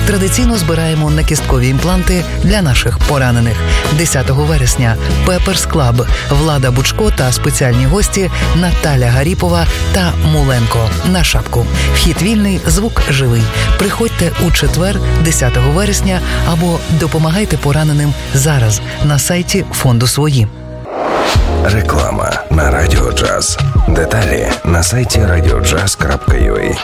Традиційно збираємо накісткові імпланти для наших поранених. 10 вересня Пеперс Клаб, Влада Бучко та спеціальні гості Наталя Гаріпова та Муленко на шапку. Вхід вільний, звук живий. Приходьте у четвер, 10 вересня, або допомагайте пораненим зараз на сайті фонду «Свої». Реклама на Радіо Джаз. Деталі на сайті radiojazz.ua.